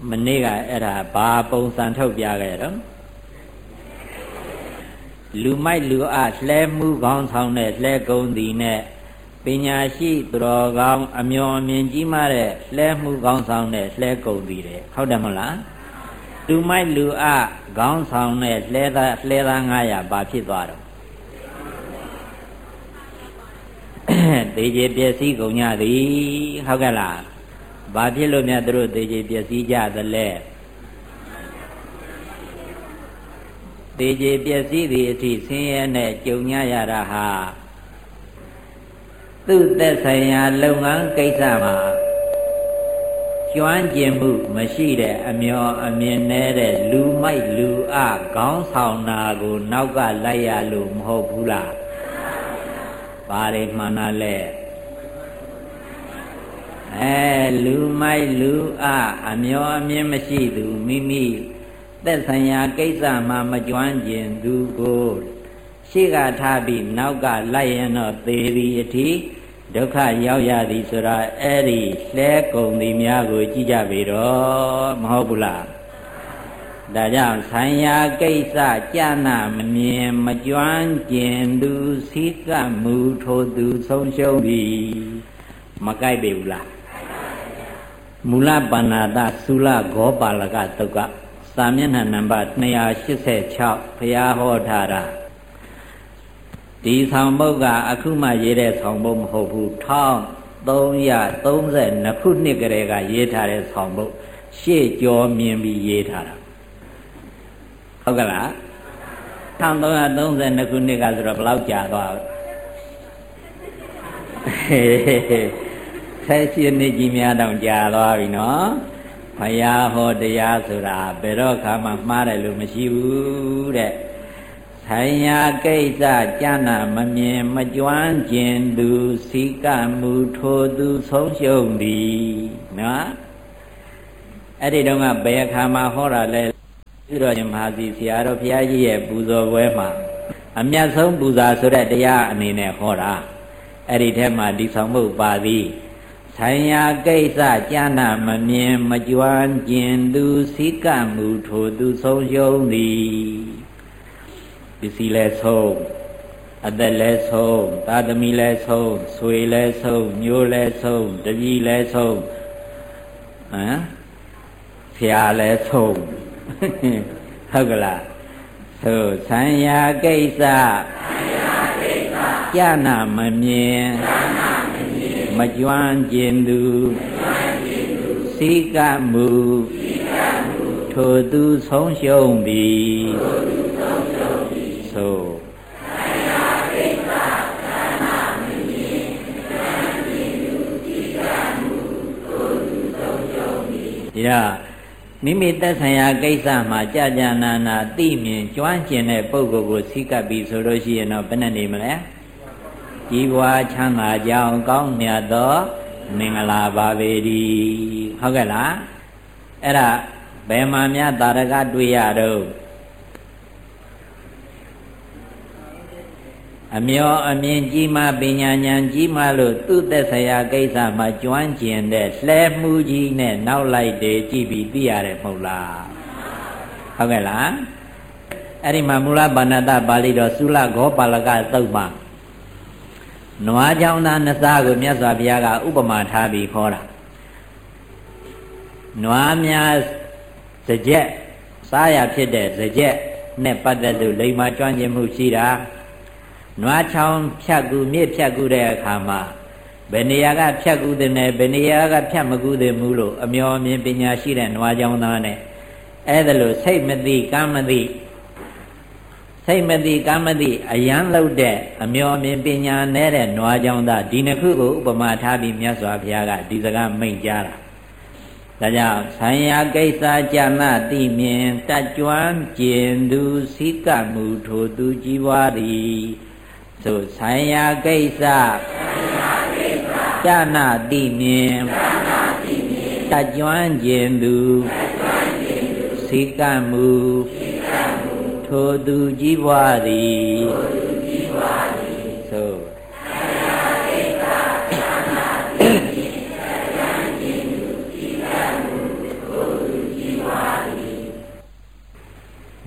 မနေ့ကအဲ့ဒါဘာပုံစံထုတ်ပြခဲ့တော့လူမိုက်လူအလှဲမှုကောင်းဆောင်တဲ့လှဲကုံသည်နဲ့ပညာရှိသူတော်ကောင်းအမျော်အမြင်ကြီးမားတဲ့လှဲမှုကောင်းဆောင်တဲ့လှဲကုံသည်တဲ့ဟုတ်တယ်မလားလူမိုက်လူအကောင်းဆောင်တဲ့လှဲသား900ဘာဖြစ်သွားတော့တေကျေပျက်စီးကုန်ကြသည်ဟုတ်ကဲ့လားဘာဖြစ်လို့များတို့တေကျေပျက်စီးကြသလဲတေကျေပျက်စီးသည့်အထိဆင်းရဲနဲ့ကြုံရရတာဟာသူ့သက်ဆိုင်ရာလုပ်ငန်းကိစ္စမှာကျွမ်းကျင်မှုမရှိတဲ့အမျော်အမြင်တဲ့လူမိုက်လူအခေါင်းဆောင်တာကိုနောက်ကလိုက်ရလို့မဟုတ်ဘူးလားဘာတွေမှန်တာလဲလူမိုက်လူအမျော်အမြင်မရှိသူမိမိသက်ဆိုင်ရာကိစ္စမှာမကျွမ်းကျင်သူကိုရှေ့ကထားပြီးနောက်ကလိုက်ရင်တော့သေသည်အထိဒုက္ခရောက်ရသည်ဆိုတာအဲ့ဒီလှဲကုန်သည်များကိုကြည့်ကြပြီတော့မဟုတ်ဘူးလားဒါကြောင့်ဆိုင်ရာကိစ္စကြနာမမြင်မကျွမ်းကျင်သူစိကမှုထိုသူဆုံးရှုံးပြီမကြိုက်ပေဘူးလားမူလပါဏာတသုလဂောပါလကတုတ်ကစာမျက်နှာနံပါတ်286ဘုရားဟောထားတာဒီဆောင်ပုဒ်ကအခုမှရေးတဲ့ဆောင်ပုဒ်မဟုတ်ဘူး1332ခုနှစ်ကလေးကရေးထားတဲ့ဆောင်ပုဒ်ရှေ့ကျော်မြင်ပြီးရေးထားတာဟုတ်ကလား1332ခုနှစ်ကဆိုတော့ဘယ်လောက်ကြာသွားလဲဆက်ရှင်နေကြီးများတောင်ကြာသွားပြီနော်ဘုရားဟောတရားဆိုတာဘယ်တော့ခါမှမှားတယ်လို့မရှိဘူးတဲ့ဆိုင်ရာကိစ္စကြနာမမြင်မကျွမ်းကျင်သူစိကမှုထိုသူဆုံးရှုံးသည်နော်အဲ့ဒီတော့ကဘယ်အခါမှာဟောတာလဲပြုတော်ရှင်မဟာစီဆရာတော်ဘုရားကြီးရဲ့ပူဇော်ပွဲမှာအမြတ်ဆုံးပူဇာဆိုတဲ့တရားအနေနဲ့ဟောတာအဲ့ဒီထဲမှာဒီဆောင်မှုပါသည်ဆိုင်ရာကိစ္စကြနာမမြင်မကျွမ်းကျင်သူစိကမှုထိုသူဆုံးရှုံးသည်ပစ္စည်းလဲဆုံးအသက်လဲဆုံးသာသမီလဲဆုံးဆွေလဲဆုံးမျိုးလဲဆုံးတပည့်လဲဆုံးဖျားလဲဆုံးဟုတ်ကလားသို့ဆိုင်ရာကိစ္စကြနာမမြင်မကျွမ်းကျင်သူစိကမှုထိုသူဆုံးရှုံးသည်သို့ဒီတော့မိမိသက်ဆိုင်ရာကိစ္စမှာကြာကြာနာနာသိမြင်ကျွမ်းကျင်တဲ့ပုဂ္ဂိုလ်ကိုစိကပ်ပြီးဆိုလို့ရှိရင်တော့ဘယ်နဲ့နေမလဲကြီးပွားချမ်းသာကြောင်းကောင်းမြတ်သောမင်္ဂလာပါပေ၏ဟုတ်ကဲ့လားအဲ့ဒါဘယ်မှာများတာရကတွေ့ရတော့အမျောအမြင်ကြီးမှပညာဉာဏ်ကြီးမှလို့သူ့သက်ဆိုင်ရာကိစ္စမှာကျွမ်းကျင်တဲ့လှဲမှုကြီးနဲ့နောက်လိုက်တယ်ကြည့်ပြီးသိရတယ်မဟုတ်လားဟုတ်ကဲ့လားအဲ့ဒီမှာမူလပါဏာတပါဠိတော်သုလဂောပါလကသုတ်မှာနွားကြောင်းသားနှစ်စားကိုမြတ်စွာဘုရားကဥပမာထားပြီးခေါ်တာနွားများစကြက်စားရဖြစ်တဲ့စကြက်နဲ့ပတ်သက်လို့လိမ္မာကျွမ်းကျင်မှုရှိတာနွားချောင်းဖြတ်ကူမြစ်ဖြတ်ကူတဲ့အခါမှာဘယ်နေရာကဖြတ်ကူတဲ့နဲ့ဘယ်နေရာကဖြတ်မကူတဲ့မူလို့အမျော်အမြင်ပညာရှိတဲ့နွားကြောင်းသားနဲ့အဲ့ဒါလို့စိတ်မသိကံမသိစိတ်မသိကံမသိအယံလောက်တဲ့အမျော်အမြင်ပညာနဲ့တဲ့နွားကြောင်းသားဒီနှစ်ခုကိုဥပမာထားပြီးမြတ်စွာဘုရားကဒီစကားမိန့်ကြားတာဒါကြောင့်ဆိုင်ရာကိစ္စကြနာသိမြင်တတ်ကျွမ်းကျင်သူစိကမှုထိုသူကြီးပွားသည်သို့ဆိုင်ရာကိစ္စကြနာသိမြင်တတ်ကျွမ်းကျင်သူစိကမှုထိုသူကြီးပွားသည်သို့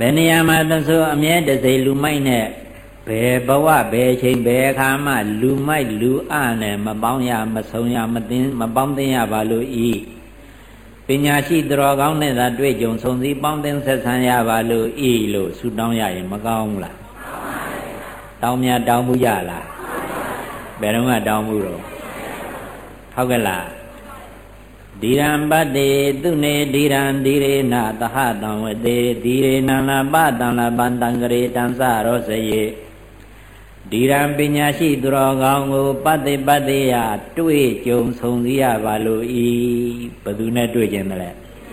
ယ်နေရာမှာသဆိုအမြဲတစေလူမိုက်နဲ့ဘယ်ဘဝဘယ်ချိန်ဘယ်အခါမှလူမိုက်လူအနဲ့မပေါင်းရမဆုံးရမပေါင်းသိရပါလို့ဤပညာရှိသူတော်ကောင်းနဲ့သာတွေ့ကြုံဆုံစည်းပေါင်းသင်းဆက်ဆံရပါလို့ဤလို့ဆုတောင်းရရင်မကောင်းဘူးလားတောင်းများတောင်းမှုရလားဘယ်တော့မှတောင်းမှုတော့ဟုတ်ကဲ့လားဒီရံပတ္တိသူနေဒီရံဒီရေနသဟတံဝတေဒီရေနလပတံလပန္တံကရေတံစရောစယေဒီရံပညာရှိသူတော်ကောင်းကိုပတ္တိပတ္တိယတွေ့ကြုံဆုံစည်းရပါလို့ဤဘယ်သူနဲ့တွေ့ခြင်းလဲ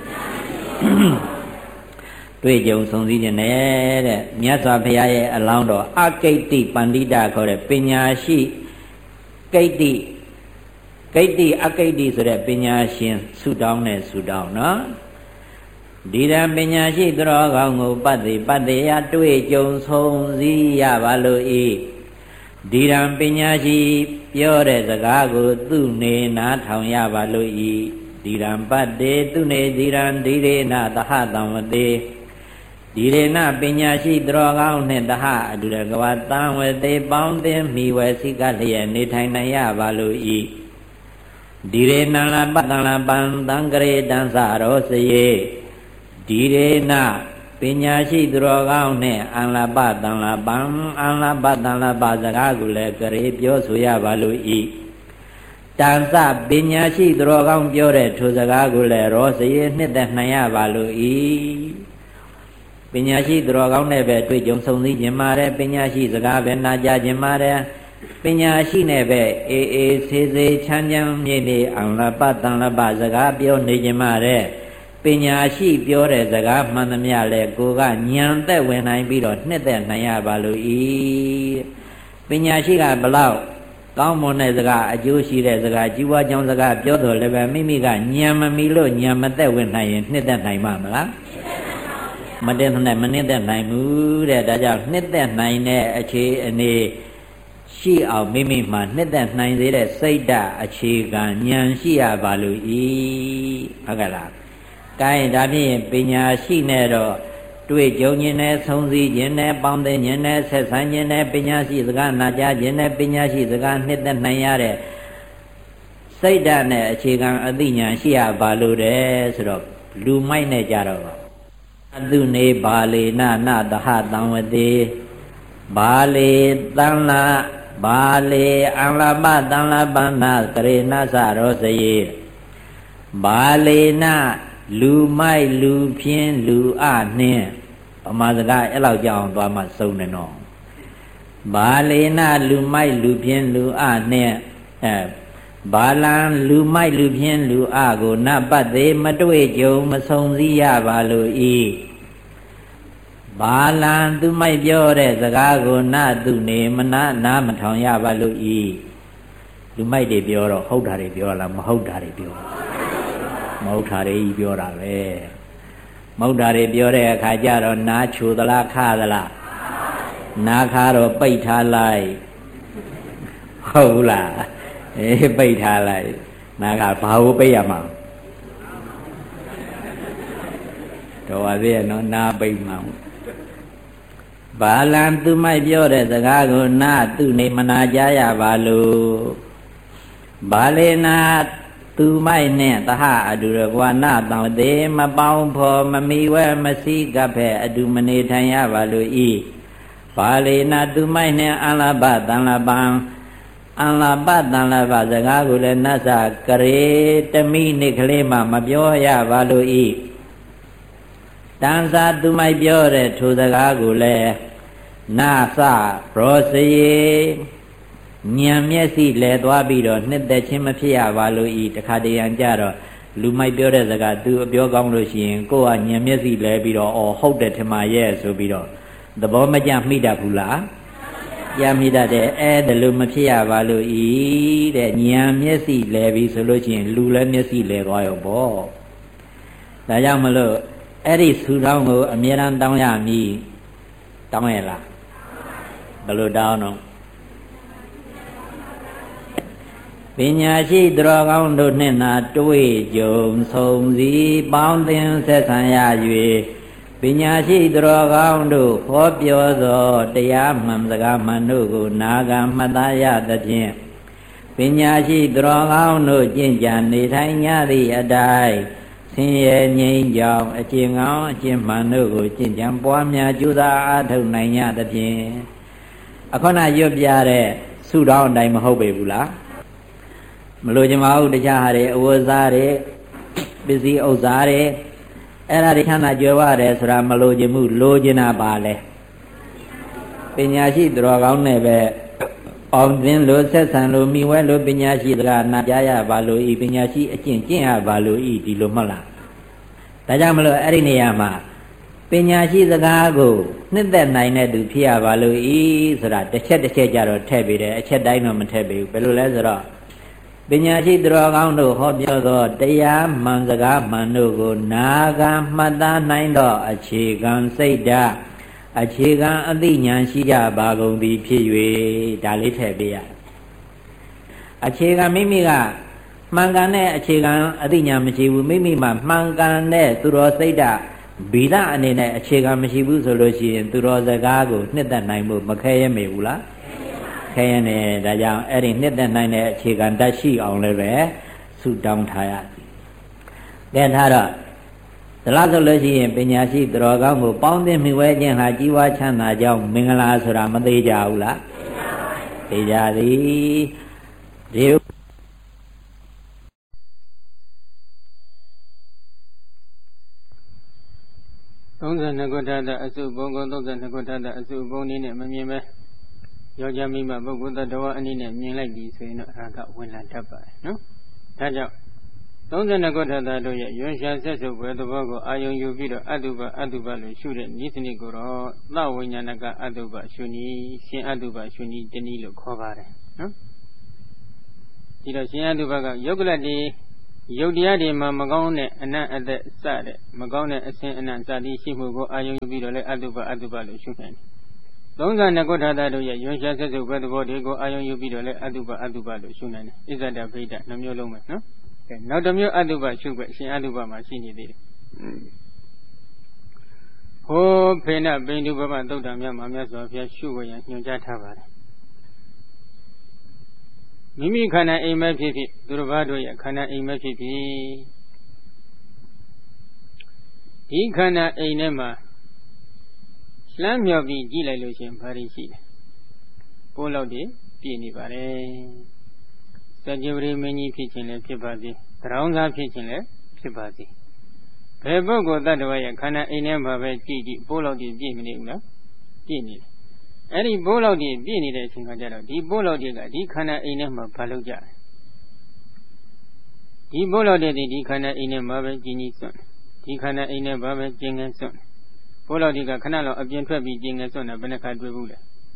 တွေ့ကြုံဆုံစည်းခြင်းနဲ့တဲ့မြတ်စွာဘုရားရဲ့အလောင်းတော်အကိတ္တိပန္တိတခေါ်တဲ့ပညာရှိကိတ္တိအကိတ္တိဆိုတဲ့ပညာရှင်ဆုတောင်းတဲ့ဆုတောင်းနော်ဒီရန်ပညာရှိသူတော်ကောင်းကိုပတ္တိပတ္တိယတွေ့ကြုံဆုံစည်းရပါလို့ဤဒီရန်ပညာရှိပြောတဲ့စကားကိုသူနေနားထောင်ရပါလို့ဤဒီရန်ပတ္တိသူနေဒီရန်ဒီရေနသဟတံဝတေဒီရေနပညာရှိသူတော်ကောင်းနှင့်တဟအတူတကွာတံဝတေပေါင်းသင်းမိဝဲစိကလျက်နေထိုင်နိုင်ရပါလို့ဤဒီရေနလပတံလပံတံကရေတံစရောစယေဒီရေနပညာရှိသူတော်ကောင်းနဲ့အလပတံလပံအလပတံလပစကားကိုလည်းကရေပြောဆိုရပါလို့ဤတန်စပညာရှိသူတော်ကောင်းပြောတဲ့ထိုစကားကိုလည်းရောစယေနှစ်သက်နိုင်ရပါလို့ဤပညာရှိသူတော်ကောင်းနဲ့ပဲတွေ့ကြုံဆုံစည်းခြင်းပါတယ်ပညာရှိစကားပဲနာကြားခြင်းပါတယ်ပညာရှိနဲ့ပဲအေးအေးဆေးဆေးချမ်းချမ်းမြေ့မြေ့အလပတံလပစကားပြောနေခြင်းပါတယ်ပညာရှိပြောတဲ့စကားမှန်သမျှလဲကိုကညံသက်ဝင်နိုင်ပြီးတော့နှစ်သက်နိုင်ရပါလို့ဤပညာရှိကဘလောက်ကောင်းမွန်တဲ့စကားအကျိုးရှိတဲ့စကားကြီးပွားကြောင်းစကားပြောတော်လည်းပဲမိမိကညံမမီလို့ညံမသက်ဝင်နိုင်ရင်နှစ်သက်နိုင်မှာမလားမတင်နဲ့မနှစ်သက်နိုင်ဘူးတဲ့ဒါကြောင့်နှစ်သက်နိုင်တဲ့အခြေအနေရှိအောင်မိမိမှာနှစ်သက်နိုင်သေးတဲ့စိတ်ဓာတ်အခြေခံဉာဏ်ရှိရပါလို့ဤဟုတ်ကဲ့လား။ကိုင်းဒါဖြင့်ပညာရှိနဲ့တော့တွေ့ကြုံခြင်းနဲ့ဆုံးစည်းခြင်းနဲ့ပေါင်းသိခြင်းနဲ့ဆက်ဆံခြင်းနဲ့ပညာရှိစကားနာကြားခြင်းနဲ့ပညာရှိစကားနှစ်သက်နိုင်ရတဲ့စိတ်ဓာတ်နဲ့အခြေခံအသိဉာဏ်ရှိရပါလို့တဲ့ဆိုတော့လူမိုက်နဲ့ကြတော့အတုနေဘာလေနနသဟတံဝတေဘာလေတံလာဘာလေအလပတံလပန္နကရေနစရောစယေဘာလေနလူမိုက်လူဖြင်းလူအနှင်းပမာစကားအဲ့လောက်ကြောင်းသွားမှစုံတယ်နော်ဘာလေနလူမိုက်လူဖြင်းလူအနှင်းဘာလံလူမိုက်လူဖြင်းလူအကိုနပတ်သေးမတွေ့ကြုံမဆုံစည်းရပါလို့ဤဘာလံသူမိုက်ပြောတဲ့စကားကိုနသူနေမနာမထောင်ရပါလို့ဤလူမိုက်တွေပြောတော့ဟုတ်တာတွေပြောလားမဟုတ်တာတွေပြောမဟုတ်တာတွေပြောတာပဲမဟုတ်တာတွေပြောတဲ့အခါကျတော့နားချိုသလားခါသလားနားခါတော့ပိတ်ထားလိုက်ဟုတ်လားပိတ်ထားလိုက်နာကဘာကိုပိတ်ရမှာတော့ပါသေးနော်နာပိတ်မှာဘာလံသူမိုက်ပြောတဲ့စကားကိုနာသူနေမနာကြရပါလို့ဘာလေနာသူမိုက်နဲ့တဟအတူတကွာနာတောင်သေးမပေါင်းဖော်မမီဝဲမစည်းကပ်ဖဲအတူမနေထိုင်ရပါလို့ဤဘာလေနာသူမိုက်နဲ့အလဘတံလပံအလပတံလပစကားကိုလည်းနတ်စာကရေတမိနိကလေးမှမပြောရပါလို့ဤတန်စာသူမိုက်ပြောတဲ့ထိုစကားကိုလည်းနာစရောစယေဉာဏ်မျက်စိလဲသွားပြီးတော့နှစ်သက်ခြင်းမဖြစ်ရပါလို့ဤတခါတရံကြတော့လူမိုက်ပြောတဲ့စကားသူအပြောကောင်းလို့ရှိရင်ကိုယ်ကဉာဏ်မျက်စိလဲပြီးတော့အော်ဟုတ်တယ်ထင်ပါရဲ့ဆိုပြီးတော့သဘောမကျမိတတ်ဘူးလားကြမိတတ်တယ်အဲ့ဒါလို့မဖြစ်ရပါလို့ဤတဲ့ဉာဏ်မျက်စိလဲပြီးဆိုလို့ရှိရင်လူလည်းမျက်စိလဲသွားရောပေါ့ဒါကြောင့်မလို့အဲ့ဒီဆူတောင်းကိုအမြဲတမ်းတောင်းရမည်တောင်းရလားဘယ်လိုတောင်းတော့ပညာရှိသူတော်ကောင်းတို့နှင့်သာတွေ့ကြုံဆုံစည်းပေါင်းသင်းဆက်ဆံရ၍ပညာရှိသူတော်ကောင်းတို့ဟောပြောသောတရားမှန်စကားမှန်တို့ကိုနာဂံမှတ်သားရသဖြင့်ပညာရှိသူတော်ကောင်းတို့ကျင့်ကြံနေထိုင်ကြသည့်အတိုင်းဆင်းရဲငြိမ်းချမ်းအကျင့်ကောင်းအကျင့်မှန်တို့ကိုကျင့်ကြံပွားများကြိုးစားအားထုတ်နိုင်ကြသဖြင့်အခုနရွတ်ပြတဲ့ဆုတောင်းအတိုင်းမဟုတ်ပေဘူးလားမလို့ချင်ပါဘူးတရားဟာတွေအဝတ်စားတွေပစ္စည်းဥစ္စာတွေအဲ့ဒါတွေချမ်းသာကြွယ်ဝတယ်ဆိုတာမလို့ချင်ဘူးလိုချင်တာပါလေပညာရှိသူတော်ကောင်းနဲ့ပဲအောင်သင်လို့ဆက်ဆံလို့မိဝဲလို့ပညာရှိစကားနာကြားရပါလို့ဤပညာရှိအကျင့်ကျင့်ရပါလို့ဤဒီလိုမှတ်လားဒါကြောင့်မလို့အဲ့ဒီနေရာမှာပညာရှိစကားကိုနှစ်သက်နိုင်တဲ့သူဖြစ်ရပါလို့ဤဆိုတာတစ်ချက်ကြတော့ထည့်ပေးတယ်အချက်တိုင်းတော့မထည့်ပေးဘူးဘယ်လိုလဲဆိုတော့ပညာရှိသူတော်ကောင်းတို့ဟောပြောသောတရားမှန်စကားမှန်တို့ကိုနာဂံမှတ်သားနိုင်သောအခြေခံစိတ်ဓာတ်အခြေခံအသိဉာဏ်ရှိကြပါကုန်သည်ဖြစ်၍ဒါလေးထည့်ပေးရအခြေခံမိမိကမှန်ကန်တဲ့အခြေခံအသိဉာဏ်မရှိဘူးမိမိမှာမှန်ကန်တဲ့သူတော်စိတ်ဓာတ်ဗီဒအနေနဲ့အခြေခံမရှိဘူးဆိုလို့ရှိရင်သူတော်စကားကိုနှစ်သက်နိုင်မှုမခဲရမေဘူးလားခဲရနေဒါကြောင့်အဲ့ဒီနှစ်သက်နိုင်တဲ့အခြေခံတတ်ရှိအောင်လည်းပဲဆုတောင်းထားရသည်ကဲထားတော့ဒါလားဆိုလို့ရှိရင်ပညာရှိသူတော်ကောင်းကိုပေါင်းသင်းမိဝဲခြင်းဟာကြီးပွားချမ်းသာကြောင်းမင်္ဂလာဆိုတာမသေးကြဘူးလားသိကြသည်ဒီ 32ခုထတဲ့အစုဘုံကု32ခုထတဲ့အစုဘုံနည်းနဲ့မမြင်ပဲယောက်ျားမိန်းမပုဂ္ဂိုလ်တ attva အနေနဲ့မြင်လိုက်ပြီဆိုရင်တော့အရာကဝင်လာတတ်ပါတယ်နော်ဒါကြောင့်32ခုထတို့ရဲ့ရွှင်ရှားဆက်စုပ်ပွဲသဘောကိုအာယုံယူပြီးတော့အတုပလို့ရှုတဲ့ဤစနစ်ကိုတော့သဝိညာဏကအတုပရှုနည်းရှင်အတုပရှုနည်းတနည်းလို့ခေါ်ပါတယ်နော်ဒီတော့ရှင်အတုပကယုတ်ကလတ်ဒီယုတ်တရားတွေမှာမကောင်းတဲ့အနတ်အသက်စတဲ့မကောင်းတဲ့အစဉ်အနတ်စသည်ရှိမှုကိုအာယုံယူပြီးတော့လည်းအတုပလို့ရှုနိုင်တယ်32ခုထတို့ရဲ့ရွှင်ရှားဆက်စုပ်ပွဲသဘောတွေကိုအာယုံယူပြီးတော့လည်းအတုပလို့ရှုနိုင်တယ်ဣဇဒဗိဒနှမျိုးလုံးပဲနော်နောက်တစ်မျိုးအတုပရှုခွင့်ရှင်အတုပမှာရှိနေသေးတယ်ဟိုဖေနပိန္ဒုဘမသုတ်တံမြတ်မှာမြတ်စွာဘုရားရှုခွင့်ရညွှန်ကြားထားပါတယ်မိမိခန္ဓာအိမ်မဲ့ဖြစ်ဖြစ်သူတစ်ပါးတို့ရဲ့ခန္ဓာအိမ်မဲ့ဖြစ်ဖြစ်ဒီခန္ဓာအိမ်ထဲမှာလှမ်းမြော်ပြီးကြည့်လိုက်လို့ရှင်ဘာတွေရှိလဲပိုးလောက်တွေပြည့်နေပါတယ်စัจ java မင်းကြီးဖြစ်ခြင်းလည်းဖြစ်ပါစေသရောင်းသားဖြစ်ခြင်းလည်းဖြစ်ပါစေဘယ်ပုဂ္ဂိုလ်တ attva ရဲ့ခန္ဓာအိမ်ထဲမှာပဲကြည့်ပိုးလောက်တွေပြည့်မနေဘူးလားပြည့်နေတယ်အဲ့ဒီပိုးလောက်တွေပြည့်နေတဲ့အချိန်ကကြတော့ဒီပိုးလောက်တွေကဒီခန္ဓာအိမ်ထဲမှာဘာလုပ်ကြလဲဒီပိုးလောက်တွေဒီခန္ဓာအိမ်ထဲမှာပဲကျင်ကြီးစွန့်ဒီခန္ဓာအိမ်ထဲမှာပဲကျင်ငယ်စွန့်ပိုးလောက်တွေကခဏလောက်အပြင်ထွက်ပြီးကျင်ငယ်စွန့်တာဘယ်နှခါတွေ့ဘူးလဲ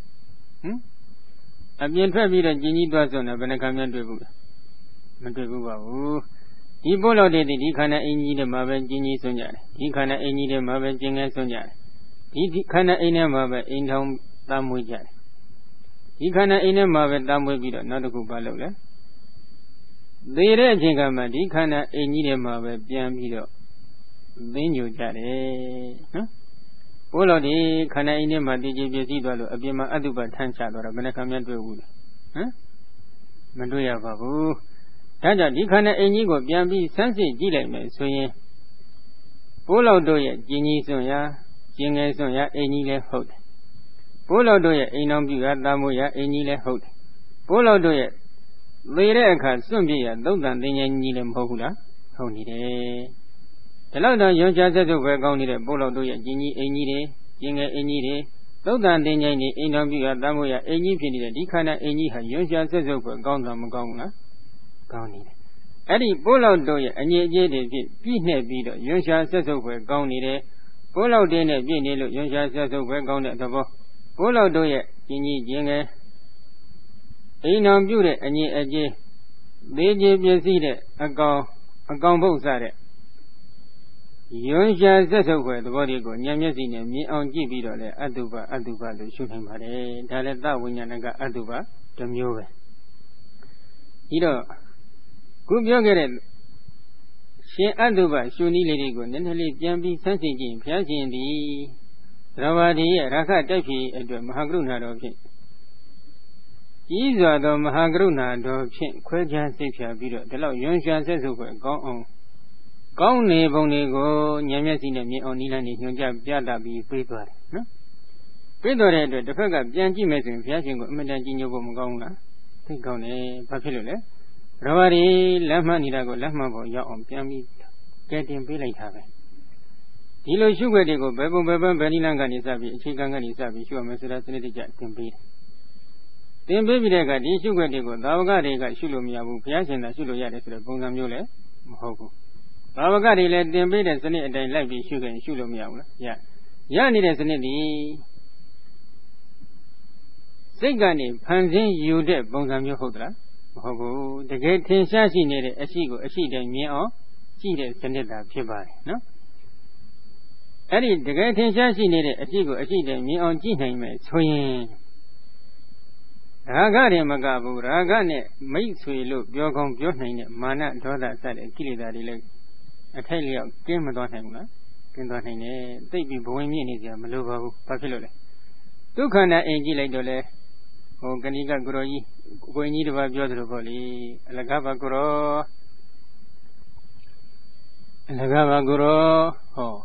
အပြင်ထွက်ပြီးတော့ကျင်ကြီးသွားစွန့်တာဘယ်နှခါမှတွေ့ဘူးလဲမတွေ့ဘူးပါဘူးဒီပိုးလောက်တွေဒီခန္ဓာအိမ်ကြီးထဲမှာပဲကျင်ကြီးစွန့်ကြတယ်ဒီခန္ဓာအိမ်ကြီးထဲမှာပဲကျင်ငယ်စွန့်ကြတယ်ဒီခန္ဓာအိမ်ထဲမှာပဲအိမ်ထောင်သားမွေးကြတယ်ဒီခန္ဓာအိမ်ထဲမှာပဲသားမွေးပြီးတော့နောက်တစ်ခုဘာလုပ်လဲသေတဲ့အချိန်ကမှဒီခန္ဓာအိမ်ကြီးထဲမှာပဲပြန်ပြီးတော့သိညိုကြတယ်နော်ဘိုးတော်ဒီခန္ဓာအိမ်ထဲမှာတည်ကြည်ပြည့်စည်သွားလို့အပြင်မှာအတုပထမ်းချသွားတော့ဘယ်နှခါမှတွေ့ဘူးလဲမတွေ့ရပါဘူးဒါကြောင့်ဒီခန္ဓာအိမ်ကြီးကိုပြန်ပြီးစမ်းစစ်ကြည့်လိုက်မယ်ဆိုရင်ဘိုးတော်တို့ရဲ့ကျင်ကြီးစွန့်ရာကျင်ငယ်စွန့်ရာအိမ်ကြီးလည်းဟုတ်တယ်ဘိုးတော်တို့ရဲ့အိမ်တော်ပြုရာတာမိုးရာအိမ်ကြီးလည်းဟုတ်တယ်ဘိုးတော်တို့ရဲ့သေတဲ့အခါစွန့်ပြရသုတ်တန်သင်္ချိုင်းကြီးလည်းမဟုတ်ဘူးလားဟုတ်နေတယ်ဒီလောက်တော့ရွှင်ရှားဆက်စုပ်ပဲကောင်းနေတဲ့ဘိုးတော်တို့ရဲ့ကျင်ကြီးအိမ်ကြီးတွေကျင်ငယ်အိမ်ကြီးတွေသုတ်တန်သင်္ချိုင်းတွေအိမ်တော်ပြုရာတာမိုးရာအိမ်ကြီးဖြစ်နေတဲ့ဒီခန္ဓာအိမ်ကြီးဟာရွှင်ရှားဆက်စုပ်ပဲကောင်းတာမကောင်းဘူးလားကောင်းနေတယ်အဲ့ဒီဘိုးတော်တို့ရဲ့အငြိအကျေးတွေဖြစ်ပြည့်နှက်ပြီးတော့ရွှင်ရှားဆက်စုပ်ပဲကောင်းနေတယ်ဘိုးတော်တင်းနဲ့ပြည့်နေလို့ရွှင်ရှားဆက်စုပ်ပဲကောင်းတဲ့သဘောဘိုးတော်တို့ရဲ့ကျင်ကြီးကျင်ငယ်အိမ်တော်ပြုတဲ့အငြိအကျေးသေးချေပြည့်စည်တဲ့အကောင်ပုတ်စတဲ့ရွှင်ရှားဆက်စုပ်ပဲသဘောတွေကိုဉာဏ်မျက်စိနဲ့မြင်အောင်ကြည့်ပြီးတော့လေအတုပလို့ရှုနိုင်ပါတယ်ဒါလည်းသဝိညာဏကအတုပတစ်မျိုးပဲဒီတော့ခုပြောခဲ့တဲ့ရှင်အတုပရှုနည်းလေးတွေကိုနည်းနည်းလေးပြန်ပြီးဆန်းစစ်ကြည့်ဘုရားရှင်သည်သရဝတိရဲ့ရာခတိုက်ဖြည့်အတွက်မဟာကရုဏာတော်ဖြင့်ကြီးစွာသောမဟာကရုဏာတော်ဖြင့်ခွဲခြားစိတ်ဖြာပြီးတော့ဒီလောက်ရွံ့ရှာဆက်စုပ်ဖွယ်ကောင်းအောင်ကောင်းနေပုံတွေကိုဉာဏ်မျက်စိနဲ့မြင်အောင်နိလန်းနေညွှန်ကြားပြသပြီးပေးသွားတယ်နော်ပေးတော်တဲ့အတွက်တစ်ဖက်ကပြန်ကြည့်မယ်ဆိုရင်ဘုရားရှင်ကိုအမြဲတမ်းကြီးညိုဖို့မကောင်းဘူးလားသိကောင်းတယ်ဘာဖြစ်လို့လဲရဝရီလက်မှတ်နေတာကိုလက်မှတ်ပေါ်ရောက်အောင်ပြန်ပြီးကဲတင်ပေးလိုက်တာပဲဒီလိုရှုွက်တွေကိုဘယ်ပုံဘယ်ပန်းဘယ်နိလန်းကနေစပြီးအခြေခံကနေစပြီးရှုရမယ်ဆိုတာစနစ်တကျတင်ပေးတယ်တင်ပေးပြီးတဲ့အခါဒီရှုွက်တွေကိုသာဝကတွေကရှုလို့မရဘူးဘုရားရှင်သာရှုလို့ရတယ်ဆိုတဲ့ပုံစံမျိုးလည်းမဟုတ်ဘူးဘာဝကတွေလည်းတင်ပေးတဲ့စနစ်အတိုင်းလိုက်ပြီးရှုခင်ရှုလို့မရဘူးလားရနေတဲ့စနစ်ဒီစိတ်ကနေဖန်ဆင်းယူတဲ့ပုံစံမျိုးဟုတ်သလားမဟုတ်ဘူးတကယ်ထင်ရှားရှိနေတဲ့အရှိကိုအရှိတိုင်းမြင်အောင်ကြည့်တဲ့စနစ်သာဖြစ်ပါတယ်နော်အဲ့ဒီတကယ်ထင်ရှားရှိနေတဲ့အရှိကိုအရှိတိုင်းမြင်အောင်ကြည့်နိုင်မယ်ဆိုရင်ရာဂတွေမကဘူးရာဂနဲ့မိတ်ဆွေလို့ပြောကောင်းပြောနိုင်တဲ့မာနဒေါသစတဲ့ကိလေသာတွေလည်းအထိုက်လျောက်ကင်းမသွားနိုင်ဘူးလားကင်းသွားနိုင်တယ်သိပြီးဘဝင်မြင့်နေကြမလိုပါဘူးဘာဖြစ်လို့လဲဒုက္ခနဲ့အိမ်ကြည့်လိုက်တော့လေဟိုကဏိကကိုရောကြီးကိုင်းကြီးတစ်ပါးပြောသလိုပေါ့လေအလကားပါကိုရောအလကားပါကိုရောဟော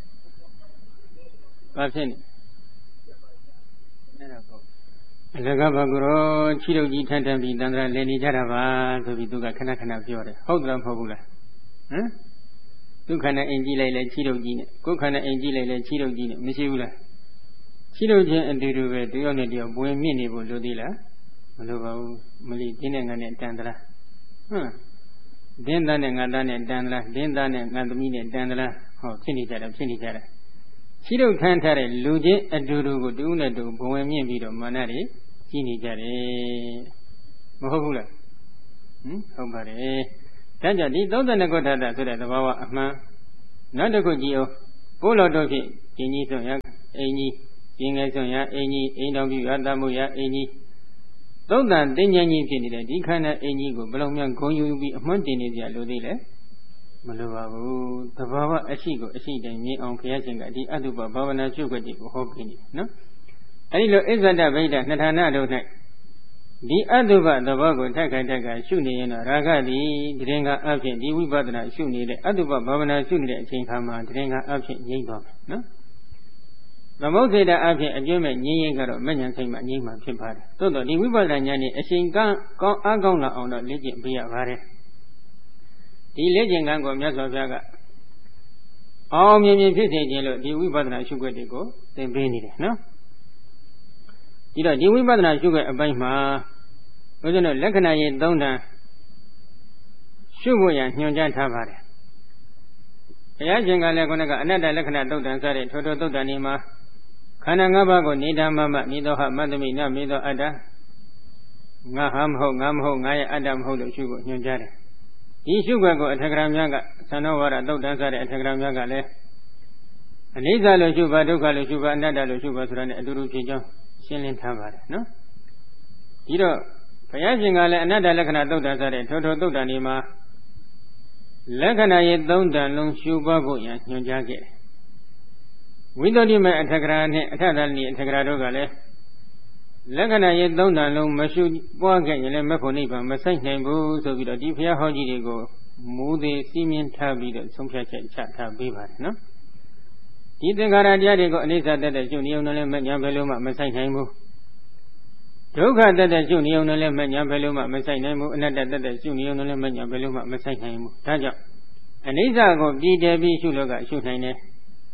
ဘာဖြစ်နေအဲ့ဒါပေါ့အလကားပါကိုရောခြေတုပ်ကြီးထန်ထန်ပြီးတန်ត្រာလည်နေကြတာပါဆိုပြီးသူကခဏခဏပြောတယ်ဟုတ်တယ်မဟုတ်ဘူးလားဟမ်ဒုက္ခနဲ့အိမ်ကြည့်လိုက်လဲခြေတုပ်ကြီးနဲ့ကိုယ်ခန္ဓာအိမ်ကြည့်လိုက်လဲခြေတုပ်ကြီးနဲ့မရှိဘူးလားခြေတုပ်ချင်းအတူတူပဲတယောက်နဲ့တယောက်ပွင့်မြင့်နေဖို့လိုသေးလားမလိုပါဘူးမလီတင်းနဲ့ငါနဲ့တန်သလားဒင်းသားနဲ့ငါသားနဲ့တန်သလားဒင်းသားနဲ့ငါသမီးနဲ့တန်သလားဟောဖြစ်နေကြတယ်ဖြစ်နေကြတယ်ခြေတုပ်ထမ်းထားတဲ့လူချင်းအတူတူကိုတူးနဲ့တူဘဝင်မြင့်ပြီးတော့မာနတွေကြီးနေကြတယ်မဟုတ်ဘူးလားဟုတ်ပါတယ်ဒါကြောင့်ဒီ32ခုထတာဆိုတဲ့သဘာဝအမှန်နောက်တစ်ခုကြည့်အောင်ကိုယ်တော်တို့ဖြင့်ကျင်းကြီးဆုံးရအင်းကြီးကျင်းငယ်ဆုံးရအင်းကြီးအိမ်တော်ပြုရတမှုရအင်းကြီးသုံးတန်တင်းကျင်းကြီးဖြစ်နေတဲ့ဒီခန္ဓာအင်းကြီးကိုဘယ်လိုများဂုဏ်ယူပြီးအမှန်တင်နေကြလို့သေးလဲမလိုပါဘူးသဘာဝအရှိကိုအရှိတိုင်းမြင်အောင်ဘုရားရှင်ကဒီအတုပဘာဝနာရှုခွက်တွေကိုဟောပြနေတယ်နော်အဲဒီလိုအစ္ဆဒဗိဒ္ဓနှစ်ဌာနတို့၌ဒီအတုပသဘောကိုထက်ခိုက်ထက်ကရှုနေရင်တော့ရာဂသည်တရင်ကအဖြစ်ဒီဝိပဿနာရှုနေတဲ့အတုပဘာဝနာရှုနေတဲ့အချိန်ခါမှာတရင်ကအဖြစ်ငြိမ့်သွားမယ်နော်သမုဒ္ဒေတာအဖြစ်အကျွမ်းမဲ့ငြိမ့်ရင်ကတော့မဉ္ဇဉ်စိတ်မှငြိမ့်မှဖြစ်ပါတယ်သို့တော့ဒီဝိပဿနာဉာဏ်နဲ့အချိန်ကောင်းအားကောင်းလာအောင်တော့လေ့ကျင့်ပေးရပါတယ်ဒီလေ့ကျင့်ခန်းကိုမြတ်စွာဘုရားကအောင်မြင်မြင်ဖြစ်စေခြင်းလို့ဒီဝိပဿနာရှုခွက်တွေကိုသင်ပေးနေတယ်နော်ဒီတော့ဒီဝိပဿနာရှုခွက်အပိုင်းမှာဘုရားတို့လက္ခဏာရေး၃တန်ရှုဖို့ရညွှန်ကြားထားပါတယ်ဘုရားရှင်ကလည်းခုနကအနတ္တလက္ခဏာသုတ်တန်စတဲ့ထိုသုတ်တန်ဒီမှာခန္ဓာ၅ပါးကိုနေတာမမနေသောဟမတ္တမိနမေသောအတ္တငါဟာမဟုတ်ငါမဟုတ်ငါရဲ့အတ္တမဟုတ်လို့ရှုဖို့ညွှန်ကြားတယ်ဒီရှုခွက်ကိုအထက်ကရာများကသံဃဝါဒသုတ်တန်စတဲ့အထက်ကရာများကလည်းအနိစ္စလို့ရှုပါဒုက္ခလို့ရှုပါအနတ္တလို့ရှုပါဆိုတာနဲ့အတူတူဖြစ်ကြောင်းရှင်းလင်းထားပါတယ်နော်ဒီတော့ဘုရားရှင်ကလည်းအနတ္တလက္ခဏာသုတ်တန်စတဲ့ထိုသုတ်တန်ဒီမှာလက္ခဏာရေး၃တန်လုံးရှုပါဖို့ရန်ညွှန်ကြားခဲ့တယ်ဝိသုဒ္ဓိမေအထက်ကရာနဲ့အထသလနိအထက်ကရာတို့ကလည်းလက္ခဏာရေး၃တန်လုံးမရှုပွားခဲ့ရင်လည်းမဖို့နိဗ္ဗာန်မဆိုင်နိုင်ဘူးဆိုပြီးတော့ဒီဘုရားဟောကြီးတွေကိုမူသေးစီးမြင်ထားပြီးတော့ဆုံးဖြတ်ချက်ချထားပေးပါတယ်နော်ဒီသင်္ခါရတရားတွေကိုအနိစ္စတတ်တဲ့ရှုနေုံနဲ့လည်းမညာဘယ်လိုမှမဆိုင်နိုင်ဘူးဒုက္ခတတ်တဲ့ရှုနေုံနဲ့လည်းမညာဘယ်လိုမှမဆိုင်နိုင်ဘူးအနတ္တတတ်တဲ့ရှုနေုံနဲ့လည်းမညာဘယ်လိုမှမဆိုင်နိုင်ဘူးဒါကြောင့်အနိစ္စကိုပြည်တည်ပြီးရှုလို့ကရှုနိုင်တယ်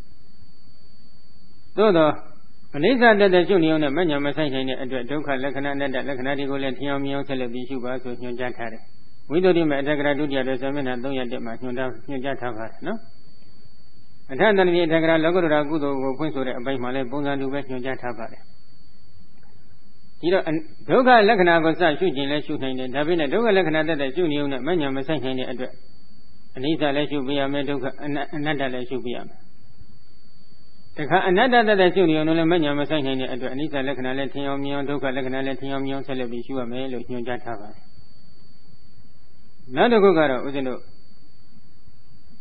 သို့တော့အနိစ္စတတ်တဲ့ရှုနေုံနဲ့မညာမဆိုင်နိုင်တဲ့အတွက်ဒုက္ခလက္ခဏာအနတ္တလက္ခဏာတွေကိုလည်းထင်အောင်မြင်အောင်ဆက်လက်ပြီးရှုပါဆိုညွှန်ကြားထားတယ်ဝိသုဒ္ဓိမေအတ္တကရာဒုတိယတော်ဆမျက်နှာ300မှာညွှန်ကြားထားပါတယ်နော်အထသဏ္ဍိအထက်ကရာလောကုတ္တရာကုသိုလ်ကိုဖွင့်ဆိုတဲ့အပိုင်းမှာလည်းပုံစံတူပဲညွှန်ကြားထားပါတယ်ဒီတော့ဒုက္ခလက္ခဏာကိုစရှုခြင်းလည်းရှုနိုင်တယ်ဒါပေမဲ့ဒုက္ခလက္ခဏာတတ်တဲ့ရှုနေုံနဲ့မညာမဆိုင်နိုင်တဲ့အတွက်အနိစ္စလည်းရှုပြရမယ်ဒုက္ခအနတ္တလည်းရှုပြရမယ်တခါအနတ္တတတ်တဲ့ရှုနေုံနဲ့လည်းမညာမဆိုင်နိုင်တဲ့အတွက်အနိစ္စလက္ခဏာလည်းထင်အောင်မြင်အောင်ဒုက္ခလက္ခဏာလည်းထင်အောင်မြင်အောင်ဆက်လက်ပြီးရှုရမယ်လို့ညွှန်ကြားထားပါတယ်နောက်တစ်ခုကတော့ဦးဇင်းတို့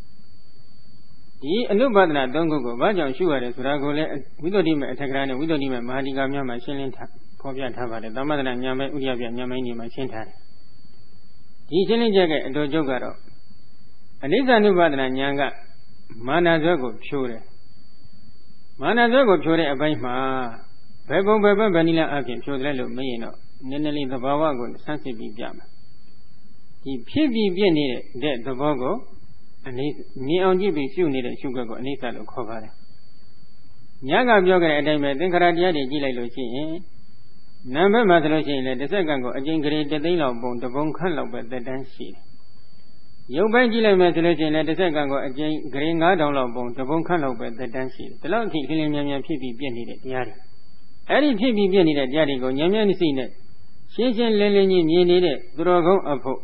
ဒီအနုပါဒနာ၃ခုကိုဘာကြောင့်ရှုရတယ်ဆိုတာကိုလည်းဝိသုဒ္ဓိမေအထက်ကရာနဲ့ဝိသုဒ္ဓိမေမဟာဒီကာများမှာရှင်းလင်းဖော်ပြထားပါတယ်သမထနာဉာဏ်ပိုင်းဥဒိယပြဉာဏ်ပိုင်းတွေမှာရှင်းထားတယ်ဒီရှင်းလင်းချက်ကအတော်ကျုပ်ကတော့အနိစ္စ ानु ပါဒနာဉာဏ်ကမာနဇွဲကိုဖြိုးတယ်မာနဇွဲကိုဖြိုးတဲ့အပိုင်းမှာဘယ်ပုံဘယ်ဘက်ဘယ်နည်းလမ်းအပြင်ဖြိုးတယ်လို့မရင်တော့နည်းနည်းလေးသဘာဝကိုဆန်းစစ်ပြီးပြမယ်ဒီဖြစ်ပြီးပြည့်နေတဲ့သဘောကိုမြင်အောင်ကြည့်ပြီးရှုနေတဲ့ရှုခွက်ကိုအနိစ္စလို့ခေါ်ပါတယ်ညကပြောခဲ့တဲ့အတိုင်းပဲသင်္ခါရတရားတွေကြည့်လိုက်လို့ရှိရင်နာမ်ဘက်မှာဆိုလို့ရှိရင်လည်းတစ်စက္ကန့်ကိုအကျဉ်းဂရေ3သိန်းလောက်ပုံတပုံခန့်လောက်ပဲသက်တမ်းရှိတယ်ရုပ်ပိုင်းကြည့်လိုက်မယ်ဆိုလို့ရှိရင်လည်းတစ်စက္ကန့်ကိုအကျဉ်းဂရေ9000လောက်ပုံတပုံခန့်လောက်ပဲသက်တမ်းရှိတယ်ဒီလောက်အထိလင်းလင်းမြန်မြန်ဖြစ်ပြီးပြည့်နေတဲ့တရားတွေအဲ့ဒီဖြစ်ပြီးပြည့်နေတဲ့တရားတွေကိုဉာဏ်ဉာဏ်သိနဲ့ရှင်းရှင်းလင်းလင်းကြီးမြင်နေတဲ့သူတော်ကောင်းအဖို့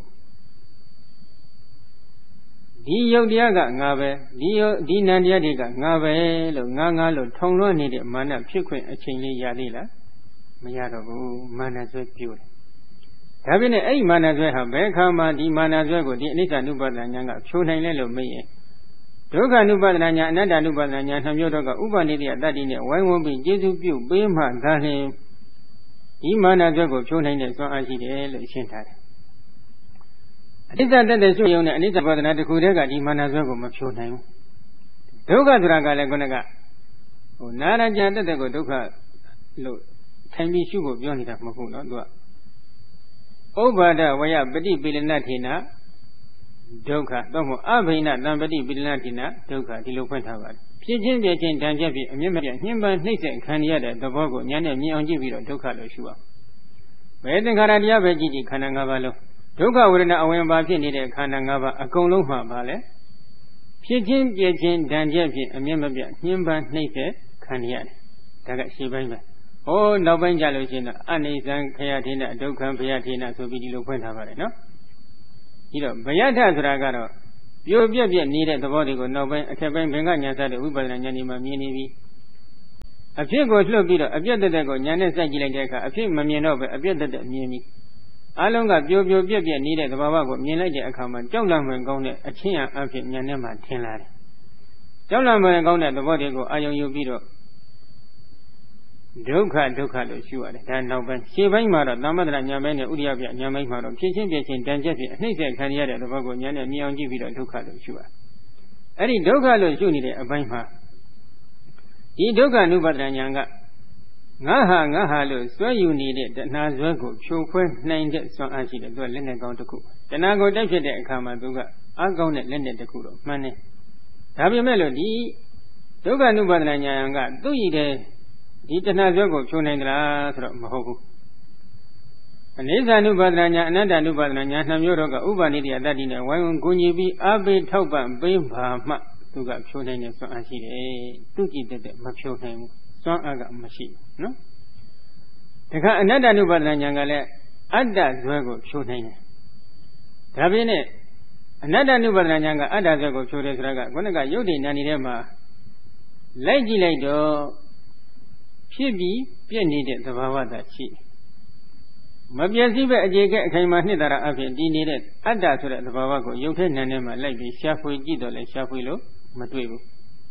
ဒီယုတ်တရားကငါပဲဒီနံတရားတွေကငါပဲလို့ငါလို့ထုံလွှမ်းနေတဲ့မာနဖြစ်ခွင့်အချိန်လေးရသေးလားမရတော့ဘူးမာနဆွဲပြိုးတယ်ဒါပြင်အဲ့ဒီမာနဆွဲဟာဘယ်အခါမှဒီမာနဆွဲကိုဒီအနိစ္စ ानु ပါဒနာဉာဏ်ကဖြိုးနိုင်လဲလို့မေးရင်ဒုက္ခ ानु ပါဒနာဉာဏ်အနတ္တ ानु ပါဒနာဉာဏ်နှမျိုးတော့ကဥပနိဒေယတတ္တိနဲ့ဝိုင်းဝန်းပြီးကျေစုပြုပေးမှသာလျှင်ဒီမာနဆွဲကိုဖြိုးနိုင်တဲ့စွမ်းအားရှိတယ်လို့ရှင်းထားတယ်အနိစ္စတတ်တဲ့ရှုရုံနဲ့အနိစ္စပါဒနာတစ်ခုတည်းကဒီမာနဆွဲကိုမဖြိုးနိုင်ဘူးဒုက္ခဆိုတာကလည်းခုနကနာရကြတတ်တဲ့ကိုဒုက္ခလို့ထိုင်ပြီးရှုဖို့ပြောနေတာမဟုတ်ဘူးနော်သူကဥပါဒဝယပฏิပိလနထေနဒုက္ခတော့မဟုတ်အဘိနတံပฏิပိလနထေနဒုက္ခဒီလိုဖွင့်ထားပါတယ်ဖြစ်ချင်းပြချင်းတန်ချက်ပြီးအမြင့်မပြညှင်းပန်းနှိမ့်ဆက်ခံရတဲ့သဘောကိုဉာဏ်နဲ့မြင်အောင်ကြည့်ပြီးတော့ဒုက္ခလို့ရှုအောင်ဘယ်သင်္ခါရတရားပဲကြည့်ကြည့်ခန္ဓာ၅ပါးလုံးဒုက္ခဝေဒနာအဝင်ပါဖြစ်နေတဲ့ခန္ဓာ၅ပါးအကုန်လုံးမှာပါလေဖြစ်ချင်းပြချင်းတန်ချက်ပြီးအမြင့်မပြညှင်းပန်းနှိမ့်ဆက်ခံရတယ်ဒါကရှင်းပိုင်းပဲဟောနောက်ပိုင်းကြလို့ရှိရင်အနိစ္စံခယထေနဒုက္ခံဘယထေနဆိုပြီးဒီလိုဖွင့်ထားပါတယ်နော်ဒီတော့ဘယထဆိုတာကတော့ပြိုပြက်ပြက်နေတဲ့သဘောတွေကိုနောက်ပိုင်းအထက်ပိုင်းဘင်္ဂညာစတဲ့ဝိပဿနာဉာဏ်ဒီမှာမြင်နေပြီအဖြစ်ကိုလွှတ်ပြီးတော့အပြက်တက်တက်ကိုဉာဏ်နဲ့စိုက်ကြည့်လိုက်တဲ့အခါအဖြစ်မမြင်တော့ပဲအပြက်တက်တက်မြင်ပြီအလုံးကပြိုပြက်ပြက်နေတဲ့သဘာဝကိုမြင်လိုက်တဲ့အခါမှာကြောက်လန့်မှန်ကောင်းတဲ့အချင်းအဖြစ်ဉာဏ်နဲ့မှထင်လာတယ်ကြောက်လန့်မှန်ကောင်းတဲ့သဘောတွေကိုအာယုံယူပြီးတော့ဒုက္ခလို့ရှုရတယ်ဒါနောက်ပိုင်းရှေ့ပိုင်းမှာတော့သမထနာဉာဏ်ပိုင်းနဲ့ဥဒိယပြဉာဏ်ပိုင်းမှာတော့ဖြစ်ချင်းပြချင်းတန်ချက်ဖြင့်အနှိမ့်ဆက်ခံရတဲ့သဘောကိုဉာဏ်နဲ့မြင်အောင်ကြည့်ပြီးတော့ဒုက္ခလို့ရှုရအဲ့ဒီဒုက္ခလို့ရှုနေတဲ့အပိုင်းမှာဒီဒုက္ခ ानु ပါဒနာဉာဏ်ကငါဟာလို့စွဲယူနေတဲ့တဏှာဇွဲကိုဖြိုခွဲနိုင်တဲ့စွမ်းအားရှိတယ်သူကလက်နဲ့ကောင်းတစ်ခုတဏှာကိုတိုက်ဖြစ်တဲ့အခါမှာသူကအကောင်းတဲ့လက်နဲ့တစ်ခုတော့မှန်တယ်ဒါပေမဲ့လို့ဒီဒုက္ခ ानु ပါဒနာဉာဏ်ကသူ့ရည်တဲ့ဒီတဏှာဇွဲကိုဖြိုးနိုင်သလားဆိုတော့မဟုတ်ဘူးအနိစ္စ ानु ပါဒနာဉာဏ်အနတ္တ ानु ပါဒနာဉာဏ်နှမျိုးတော့ကဥပနိဒေယတတ္တိနဲ့ဝိုင်းဝန်းကိုညီပြီးအာဘေထောက်ပံ့ပေးပါမှသူကဖြိုးနိုင်တဲ့စွမ်းအားရှိတယ်သူကြည့်တဲ့မဖြိုးနိုင်ဘူးစွမ်းအားကမရှိဘူးနော်တခါအနတ္တ ानु ပါဒနာဉာဏ်ကလည်းအတ္တဇွဲကိုဖြိုးနိုင်တယ်ဒါပြင်နဲ့အနတ္တ ानु ပါဒနာဉာဏ်ကအတ္တဇွဲကိုဖြိုးတယ်ဆိုတာကခုနကယုတ်တိနာနေထဲမှာလိုက်ကြည့်လိုက်တော့ဖြစ်ပြီးပြည့်နေတဲ့သဘာဝသာရှိမပြည့်စည်ပဲအခြေကဲအခိုင်အမာနှစ်သာရအဖြစ်တည်နေတဲ့အတ္တဆိုတဲ့သဘာဝကိုရုပ်ထဲနာနေမှာလိုက်ပြီးရှာဖွေကြည့်တော့လဲရှာဖွေလို့မတွေ့ဘူး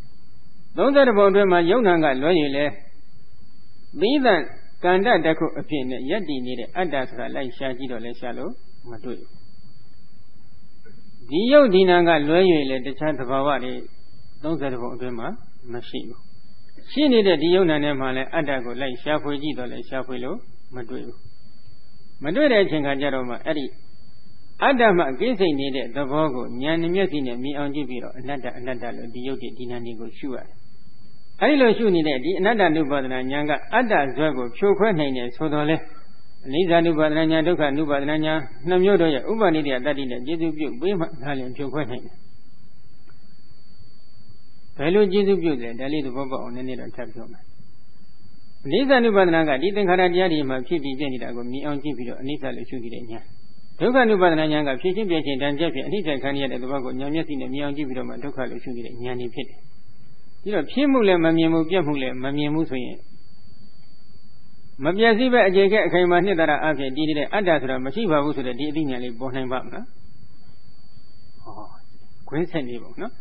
30ပုံအတွင်းမှာယုံနာကလွဲရည်လဲသီးသန့်ကန္တတစ်ခုအဖြစ်နဲ့ယက်တည်နေတဲ့အတ္တဆိုတာလိုက်ရှာကြည့်တော့လဲရှာလို့မတွေ့ဘူးဒီယုတ်ဒီနာကလွဲရည်လဲတခြားသဘာဝတွေ30ပုံအတွင်းမှာမရှိဘူးရှိနေတဲ့ဒီယုံနာနဲ့မှလည်းအတ္တကိုလိုက်ရှာဖွေကြည့်တော့လဲရှာဖွေလို့မတွေ့ဘူးမတွေ့တဲ့အချိန်ခါကျတော့မှအဲ့ဒီအတ္တမှကိစ္စနေတဲ့သဘောကိုဉာဏ်နဲ့မျက်စိနဲ့မြင်အောင်ကြည့်ပြီးတော့အနတ္တလို့ဒီယုတ်ဒီနာနေကိုရှုရတယ်အဲ့ဒီလိုရှုနေတဲ့ဒီအနတ္တ ानु ပါဒနာဉာဏ်ကအတ္တဇွဲကိုဖြိုခွဲနိုင်တယ်ဆိုတော့လေအနိစ္စ ानु ပါဒနာဉာဏ်ဒုက္ခ ानु ပါဒနာဉာဏ်နှစ်မျိုးတို့ရဲ့ဥပနိဒေယတတ္တိနဲ့ကျေစုပြုပေးမှဒါလည်းဖြိုခွဲနိုင်တယ်ဘယ်လိုကျေစုပြုလဲဒါလေးသဘောပေါက်အောင်နည်းနည်းတော့ထပ်ပြောမယ်အနိစ္စ ानु ပါဒနာကဒီသင်္ခါရတရားတွေမှာဖြစ်ပြီးပြနေတာကိုမြင်အောင်ကြည့်ပြီးတော့အနိစ္စလို့ရှုနေတဲ့ဉာဏ်ဒုက္ခ ानु ပါဒနာဉာဏ်ကဖြစ်ချင်းပြချင်းတန်ချက်ဖြင့်အနိစ္စခံရတဲ့သဘောကိုဉာဏ်မျက်စိနဲ့မြင်အောင်ကြည့်ပြီးတော့မှဒုက္ခလို့ရှုနေတဲ့ဉာဏ်တွေဖြစ်တယ်ဒီတော့ဖြစ်မှုလည်းမမြင်ဘူးပြက်မှုလည်းမမြင်ဘူးဆိုရင်မပြည့်စည်ပဲအခြေကဲအခိုင်အမာနှစ်သာရအဖြစ်တည်နေတဲ့အတ္တဆိုတာမရှိပါဘူးဆိုတဲ့ဒီအသိဉာဏ်လေးပေါ်နိုင်ပါမလားခွင်းဆက်နေပုံနော်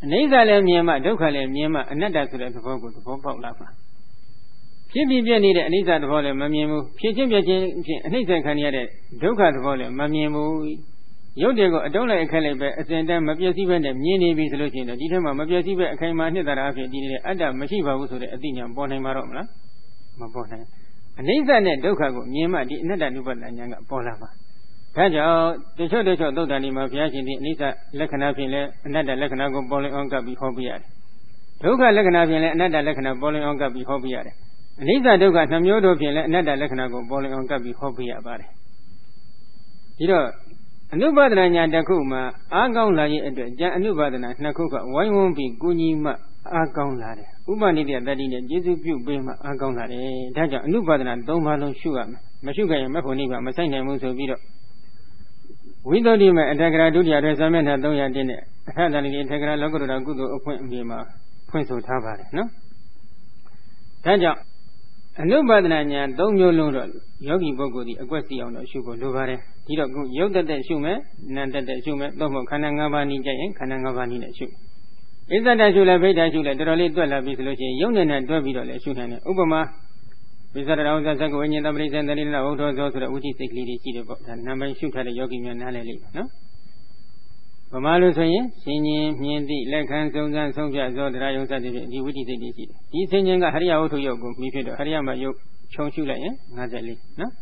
အိဋ္ဌလည်းမြင်မှဒုက္ခလည်းမြင်မှအနတ္တဆိုတဲ့သဘောကိုသဘောပေါက်လာမှာဖြစ်ပြီးပြည့်နေတဲ့အနိစ္စသဘောလည်းမမြင်ဘူးဖြစ်ချင်းပြည့်ချင်းဖြင့်အနှိမ့်ဆက်ခံရတဲ့ဒုက္ခသဘောလည်းမမြင်ဘူးရုပ်တွေကိုအတုံးလိုက်အခက်လိုက်ပဲအစဉ်တန်းမပြည့်စည်ပဲနဲ့မြင်နေပြီဆိုလို့ရှိရင်ဒီထက်မှမပြည့်စည်ပဲအခိုင်အမာနှစ်သာရအဖြစ်ဒီနေတဲ့အတ္တမရှိပါဘူးဆိုတဲ့အသိဉာဏ်ပေါ်နိုင်မှာတော့မလားမပေါ်နိုင်အနိစ္စနဲ့ဒုက္ခကိုမြင်မှဒီအနတ္တနုပဒနာဉာဏ်ကပေါ်လာမှာဒါကြောင့်တချို့သုတ်တန်ဒီမှာဘုရားရှင်ဒီအနိစ္စလက္ခဏာဖြင့်လည်းအနတ္တလက္ခဏာကိုပေါ်လွင်အောင်ကပ်ပြီးဟောပြရတယ်ဒုက္ခလက္ခဏာဖြင့်လည်းအနတ္တလက္ခဏာပေါ်လွင်အောင်ကပ်ပြီးဟောပြရတယ်အနိစ္စဒုက္ခနှမျိုးတို့ဖြင့်လည်းအနတ္တလက္ခဏာကိုပေါ်လွင်အောင်ကပ်ပြီးဟောပြရပါတယ်ဒီတော့အနုပါဒနာညာတစ်ခုမှာအားကောင်းလာရဲ့အတွက်ဉာဏ်အနုပါဒနာနှစ်ခုကဝိုင်းဝန်းပြီးကုညီမှအားကောင်းလာတယ်ဥပနိဒေတတိနဲ့ကျေစုပြုပေးမှအားကောင်းလာတယ်ဒါကြောင့်အနုပါဒနာ၃ပါးလုံးရှုရမယ်မရှုခဲ့ရင်မဖို့နိဗ္ဗာန်မဆိုင်နိုင်ဘူးဆိုပြီးတော့ဝိသုဒ္ဓိမေအတ္တကရာဒုတိယတွင်စာမျက်နှာ300နဲ့အထတန်တိအထက်ကရာလောကုတ္တရာကုသိုလ်အဖွင့်အမြင်မှာဖွင့်ဆိုထားပါတယ်နော်ဒါကြောင့်အနုပါဒနာညာ၃မျိုးလုံးတော့ယောဂီပုဂ္ဂိုလ်ဒီအကွက်စီအောင်တော့ရှုဖို့လိုပါတယ်ဒီတော့ရုပ်တသက်ရှုမယ်နာမ်တသက်ရှုမယ်သို့မဟုတ်ခန္ဓာ၅ပါးနည်းကြရင်ခန္ဓာ၅ပါးနည်းနဲ့ရှုဣဇဒရှုလဲဗိဒ္ဓရှုလဲတော်တော်လေးတွက်လာပြီဆိုလို့ရှိရင်ရုပ်နဲ့တွက်ပြီးတော့လည်းရှုနိုင်တယ်ဥပမာဝိဇ္ဇာတော်ဇဇကဝိညာဉ်တပရိစ္ဆေတတိလဝုထောဇောဆိုတဲ့ဝိသိစိတ်ကလေးတွေရှိတယ်ပေါ့ဒါနာမည်ရှုထားတဲ့ယောဂီများနားလည်လိမ့်မယ်နော်ဗမာလို့ဆိုရင်ရှင်ရင်မြင်သည့်လက်ခံစုံစမ်းဆုံးဖြတ်ဇောတရားယုံစသည်ဖြင့်ဒီဝိသိစိတ်တွေရှိတယ်ဒီဆင်ញင်ကဟရိယဝုထုယုတ်ကိုပြီးဖြစ်တော့ဟရိယမယုတ်ခြုံရှုလိုက်ရင်54နော်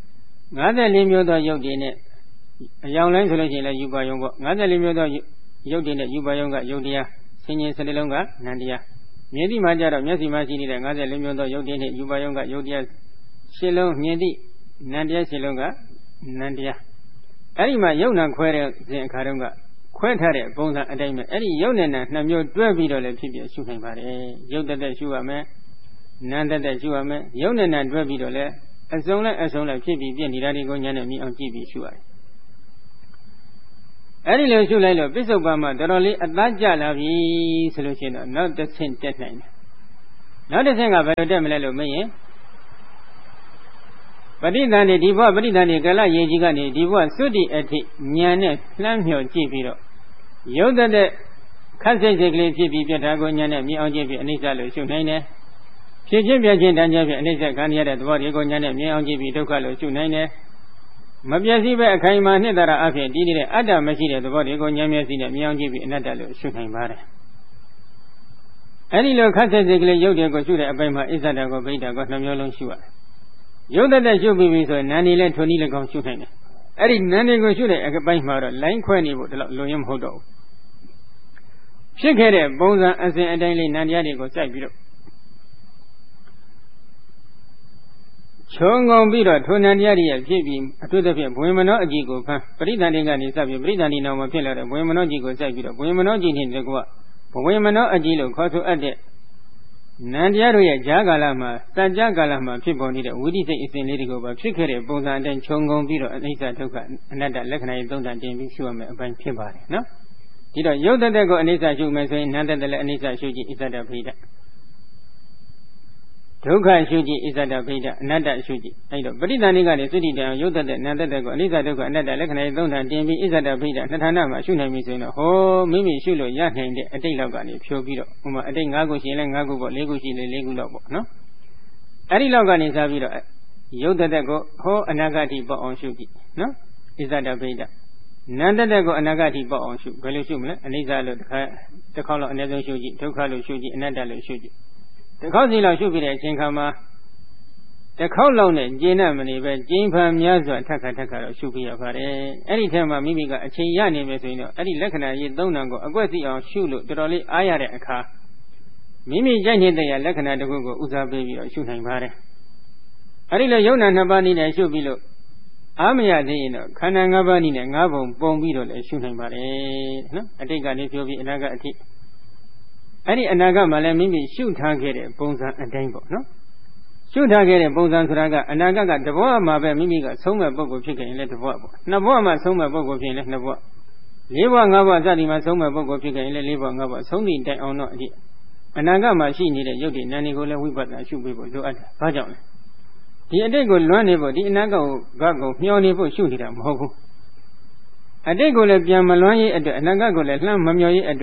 54မျိုးသောယုတ်တွေနဲ့အယောင်လိုင်းဆိုလို့ရှိရင်လည်းယူပါယုံပေါ့54မျိုးသောယုတ်တွေနဲ့ယူပါယုံကယုတ်တရားဆင်ញင်17လုံးကနန္တရားမြင်သည့်မှာကြတော့မျက်စိမှာရှိနေတဲ့54မျိုးသောယုတ်တွေနဲ့ယူပါယုံကယုတ်တရား10လုံးမြင်သည့်နန္တရား10လုံးကနန္တရားအဲ့ဒီမှာယုတ်နံခွဲတဲ့စဉ်အခါတုန်းကခွဲထားတဲ့ပုံစံအတိုင်းပဲအဲ့ဒီယုတ်နဲ့နံ2မျိုးတွဲပြီးတော့လည်းဖြစ်ပြရှုနိုင်ပါတယ်ယုတ်တက်ရှုရမယ်နံတက်ရှုရမယ်ယုတ်နဲ့နံတွဲပြီးတော့လည်းအစုံလိုက်ဖြစ်ပြီးပြည့်နေတာတွေကိုဉာဏ်နဲ့မြင်အောင်ကြည့်ပြီးရှုရတယ်အဲ့ဒီလိုရှုလိုက်လို့ပစ္စုပ္ပန်မှာတော်တော်လေးအသားကျလာပြီဆိုလို့ရှိရင်တော့နောက်တစ်ဆင့်တက်နိုင်တယ်နောက်တစ်ဆင့်ကဘယ်လိုတက်မလဲလို့မေးရင်ပဋိသန္ဓေဒီဘဝပဋိသန္ဓေကာလရေကြီးကနေဒီဘဝသုတိအထိဉာဏ်နဲ့လှမ်းမြော်ကြည့်ပြီးတော့ရုပ်တဲ့ခက်စိတ်စိတ်ကလေးဖြစ်ပြီးပြတ်တာကိုဉာဏ်နဲ့မြင်အောင်ကြည့်ပြီးအနိစ္စလို့ရှုနိုင်တယ်ဖြစ်ချင်းပြချင်းတန်ကြဖြင့်အနိစ္စခံရတဲ့သဘောတွေကိုဉာဏ်နဲ့မြင်အောင်ကြည့်ပြီးဒုက္ခလို့ရှုနိုင်တယ်မပြည့်စည်ပဲအခိုင်အမာနှစ်သာရအဖြစ်တည်နေတဲ့အတ္တမရှိတဲ့သဘောတွေကိုဉာဏ်မျက်စိနဲ့မြင်အောင်ကြည့်ပြီးအနတ္တလို့ရှုနိုင်ပါတယ်အဲဒီလိုခက်စိတ်စိတ်ကလေးရုပ်တွေကိုရှုတဲ့အပိုင်းမှာဣဇဒကိုဗိဒ္ဓကို2မျိုးလုံးရှုရတယ်ရုပ်တဲ့ရှုပြီးပြီဆိုရင်နာနေလဲထွန်ဤ၎င်းရှုနိုင်တယ်အဲ့ဒီနာနေကိုရှုတဲ့အပိုင်းမှာတော့လိုင်းခွဲနေဖို့ဒီလောက်လွန်ရင်မဟုတ်တော့ဘူးဖြစ်ခဲ့တဲ့ပုံစံအစဉ်အတိုင်းလေးနာတရားတွေကိုစိုက်ပြီးတော့ခြုံငုံပြီးတော့ထိုနာတရားတွေဖြစ်ပြီးအထူးသဖြင့်ဘွေမနောအကြည့်ကိုဖမ်းပရိသန္တိကနေစပြီးပရိသန္တိနောက်မှာဖြစ်လာတဲ့ဘွေမနောအကြည့်ကိုစိုက်ပြီးတော့ဘွေမနောအကြည့်နဲ့တကွဘွေမနောအကြည့်လို့ခေါ်ဆိုအပ်တဲ့နန္တရားတို့ရဲ့ဈာကာလမှာစัจ जा ကာလမှာဖြစ်ပေါ်နေတဲ့ဝိသိစိတ်အစဉ်လေးတွေကိုပါဖြစ်ခဲ့တဲ့ပုံစံအတိုင်းခြုံငုံပြီးတော့အနိစ္စဒုက္ခအနတ္တလက္ခဏာရေးသုံးတန်တင်ပြီးရှုရမယ်အပိုင်းဖြစ်ပါတယ်နော်ဒီတော့ရုပ်တသက်ကိုအနိစ္စရှုမယ်ဆိုရင်နန္တသက်လည်းအနိစ္စရှုကြည့်ဣဇဒဖိဒဒုက္ခရှုကြည့်ဣဇဒဖိဒအနတ္တရှုကြည့်အဲ့တော့ပဋိသန္ဓေကနေသုတိတံရုပ်တသက်နန္တသက်ကိုအနိစ္စဒုက္ခအနတ္တလက္ခဏာရေးသုံးတန်တင်ပြီးဣဇဒဖိဒနှစ်ဌာနမှာရှုနိုင်ပြီဆိုရင်တော့ဟောမိမိရှုလို့ရနိုင်တဲ့အတိတ်လောက်ကနေဖြိုးပြီးတော့ဥမာအတိတ်5ခုရှိရင်လည်း5ခုပေါ့4ခုရှိရင်4ခုလောက်ပေါ့နော်အဲ့ဒီလောက်ကနေစားပြီးတော့ရုပ်တသက်ကိုဟောအနာဂတိပေါ့အောင်ရှုကြည့်နော်ဣဇဒဖိဒနန္တသက်ကိုအနာဂတိပေါ့အောင်ရှုဘယ်လိုရှုမလဲအနိစ္စလို့တစ်ခေါက်လောက်အနည်းဆုံးရှုကြည့်ဒုက္ခလို့ရှုကြည့်အနတ္တလို့ရှုကြည့်တစ်ခေါက်စီလောက်ရှုပြီးတဲ့အချိန်ခါမှာတစ်ခေါက်လောက်နဲ့ကျင့်မနေပဲကျင့်ဖန်များစွာထက်ခါတော့ရှုပြရပါတယ်အဲ့ဒီထဲမှာမိမိကအချိန်ရနေမယ်ဆိုရင်တော့အဲ့ဒီလက္ခဏာရေးသုံးဏကိုအကွက်စီအောင်ရှုလို့တော်တော်လေးအားရတဲ့အခါမိမိကြိုက်နေတဲ့လက္ခဏာတစ်ခုကိုဦးစားပေးပြီးတော့ရှုနိုင်ပါတယ်အဲ့ဒီလိုယုံနာ2ပါးနည်းနဲ့ရှုပြီးလို့အားမရသေးရင်တော့ခန္ဓာ5ပါးနည်းနဲ့5ပုံပုံပြီးတော့လည်းရှုနိုင်ပါတယ်နော်အတိတ်ကနေပြောပြီးအနာဂတ်အထိအဲ့ဒီအနာဂတ်မှာလည်းမိမိရှုထားခဲ့တဲ့ပုံစံအတိုင်းပေါ့နော်ရှုထားခဲ့တဲ့ပုံစံဆိုတာကအနာဂတ်ကတဘဝမှာပဲမိမိကဆုံးမဲ့ပုဂ္ဂိုလ်ဖြစ်ခဲ့ရင်လည်းတဘဝပေါ့နှစ်ဘဝမှာဆုံးမဲ့ပုဂ္ဂိုလ်ဖြစ်ရင်လည်းနှစ်ဘဝ၄ဘဝ၅ဘဝစသည်မှာဆုံးမဲ့ပုဂ္ဂိုလ်ဖြစ်ခဲ့ရင်လည်း၄ဘဝ၅ဘဝဆုံးသည့်တိုင်အောင်တော့အနာဂတ်မှာရှိနေတဲ့ရုပ်တည်နာနေကိုလည်းဝိပဿနာရှုပေးဖို့လိုအပ်တယ်ဘာကြောင့်လဲဒီအတိတ်ကိုလွမ်းနေဖို့ဒီအနာဂတ်ကိုမျှော်နေဖို့ရှုနေတာမဟုတ်ဘူးအတိတ်ကိုလည်းပြန်မလွမ်းရေးအတွက်အနာဂတ်ကိုလည်းလှမ်းမမျှော်ရေးအတွက်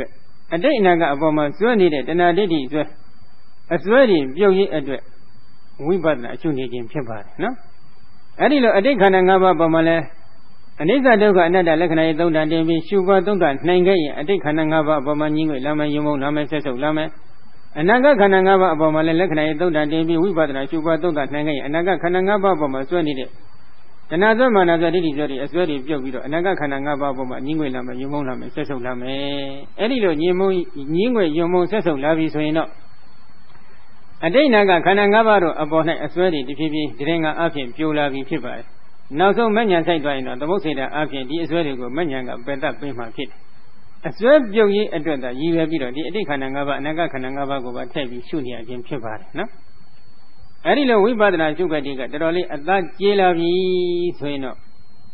အတိတ်အနာကအပေါ်မှာစွဲနေတဲ့တဏှာဒိဋ္ဌိစွဲအစွဲတွေပြုတ်ရေးအတွက်ဝိပဿနာအရှုနေခြင်းဖြစ်ပါတယ်နော်အဲ့ဒီလိုအတိတ်ခန္ဓာ၅ပါးပေါ်မှာလဲအနိစ္စဒုက္ခအနတ္တလက္ခဏာရေးသုံးတာတင်ပြီးရှုပွားသုံးတာနိုင်ခဲ့ရင်အတိတ်ခန္ဓာ၅ပါးအပေါ်မှာညှင်းငွေလာမယ်ယုံမုံလာမယ်ဆက်ဆုပ်လာမယ်အနာဂတ်ခန္ဓာ၅ပါးအပေါ်မှာလည်းလက္ခဏာရေးသုံးတာတင်ပြီးဝိပဿနာရှုပွားသုံးတာနိုင်ခဲ့ရင်အနာဂတ်ခန္ဓာ၅ပါးအပေါ်မှာစွဲနေတဲ့တဏှာစွဲမာနစွဲဒိဋ္ဌိစွဲတွေအစွဲတွေပြုတ်ပြီးတော့အနာဂတ်ခန္ဓာ၅ပါးအပေါ်မှာညှင်းငွေလာမယ်ယုံမုံလာမယ်ဆက်ဆုပ်လာမယ်အဲ့ဒီလိုညှင်းငွေယုံမုံဆက်ဆုပ်လာပြီဆိုရင်တော့အတိတ်နာကခန္ဓာ၅ပါးတို့အပေါ်၌အစွဲတွေတဖြည်းဖြည်းတရင်ကအဖြစ်ပြိုလာပြီဖြစ်ပါတယ်နောက်ဆုံးမဉ္ဇဉ်ဆိုင်သွားရင်တော့သမုတ်စေတာအဖြစ်ဒီအစွဲတွေကိုမဉ္ဇဉ်ကပယ်တတ်ပေးမှဖြစ်တယ်အစွဲပြုတ်ရေးအတွက်သာရည်ရွယ်ပြီးတော့ဒီအတိတ်ခန္ဓာ၅ပါးအနာဂတ်ခန္ဓာ၅ပါးကိုပါထည့်ပြီးရှုနေရခြင်းဖြစ်ပါတယ်နော်အဲ့ဒီလိုဝိပဿနာရှုခတိကတော်တော်လေးအသာကျေလာပြီဆိုရင်တော့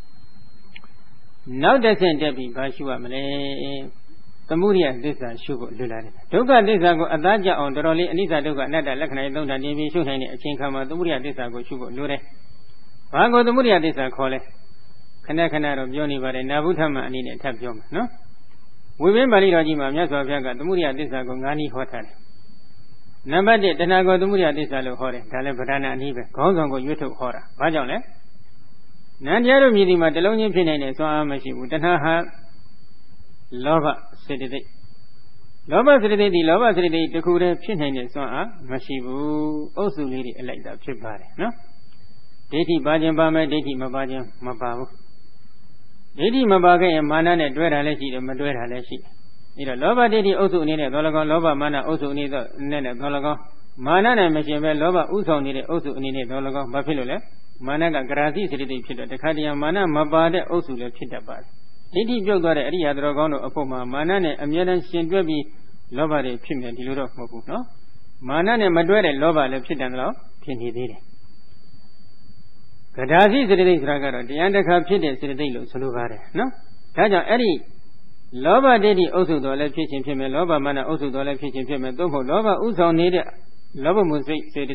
နောက်တစ်ဆင့်တက်ပြီးဘာရှုရမလဲသမုဒိယသစ္စာရှုဖို့လွယ်လာတယ်ဒုက္ခသစ္စာကိုအသာကြအောင်တော်တော်လေးအနိစ္စဒုက္ခအနတ္တလက္ခဏာသုံးတာတင်ပြီးရှုနိုင်တဲ့အချိန်ခါမှာသမုဒိယသစ္စာကိုရှုဖို့လိုတယ်ဘာကိုသမုဒိယသစ္စာခေါ်လဲခဏခဏတော့ပြောနေပါတယ်နာဘုထမအနေနဲ့ထပ်ပြောမှာနော်ဝိပင်းပါဠိတော်ကြီးမှာမြတ်စွာဘုရားကသမုဒိယသစ္စာကို၅နည်းဟောထားတယ်နံပါတ်1တဏှာကိုသမုဒိယသစ္စာလို့ဟောတယ်ဒါလည်းဗဒနာအနည်းပဲခေါင်းဆောင်ကိုရွတ်ထုတ်ဟောတာဘာကြောင့်လဲနန္တရားတို့မြည်ဒီမှာတလုံးချင်းဖြစ်နေတဲ့စွမ်းအားမရှိဘူးတဏှာဟာလောဘစေတသိက်လောဘစေတသိက်ဒီလောဘစေတသိက်တစ်ခုတည်းဖြစ်နိုင်တဲ့စွမ်းအားမရှိဘူးအုပ်စုလေးတွေအလိုက်တာဖြစ်ပါတယ်နော်ဒိဋ္ဌိပါခြင်းပါမယ်ဒိဋ္ဌိမပါခြင်းမပါဘူးဒိဋ္ဌိမပါခဲ့ရင်မာနနဲ့တွဲတာလည်းရှိတယ်မတွဲတာလည်းရှိတယ်ဒါတော့လောဘဒိဋ္ဌိအုပ်စုအနေနဲ့သောလကောလောဘမာနအုပ်စုအနေနဲ့သောလကောမာနနဲ့မရှင်ပဲလောဘဥဆောင်နေတဲ့အုပ်စုအနေနဲ့သောလကောဘာဖြစ်လို့လဲမာနကဂရာတိစေတသိက်ဖြစ်တော့တခါတည်းမာနမပါတဲ့အုပ်စုလည်းဖြစ်တတ်ပါတယ်ဒိဋ္ဌိပြုတ်သွားတဲ့အရိယာတော်ကောင်းတို့အဖို့မှာမာနနဲ့အမြဲတမ်းရှင်တွဲပြီးလောဘတွေဖြစ်နေဒီလိုတော့မဟုတ်ဘူးနော်မာနနဲ့မတွဲတဲ့လောဘလည်းဖြစ်တယ်လို့ဖြစ်နေသေးတယ်ကဒါစီစေတသိက်ဆိုတာကတော့တရားတစ်ခါဖြစ်တဲ့စေတသိက်လို့ဆိုလိုပါတယ်နော်ဒါကြောင့်အဲ့ဒီလောဘဒိဋ္ဌိအုပ်စုတော်လည်းဖြစ်ခြင်းဖြစ်မယ်လောဘမာနအုပ်စုတော်လည်းဖြစ်ခြင်းဖြစ်မယ်သို့မဟုတ်လောဘဥဆောင်နေတဲ့လောဘမှုစိတ်စေတ